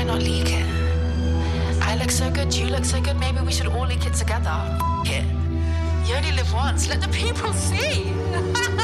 not leak it? I look so good, you look so good, maybe we should all leak it together. F it. You only live once, let the people see.